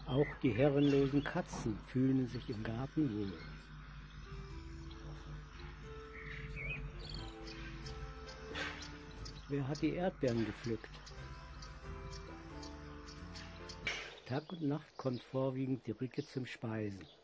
Auch die herrenlosen Katzen fühlen sich im Garten wohl. Wer hat die Erdbeeren gepflückt? Tag und Nacht kommt vorwiegend die Ricke zum Speisen.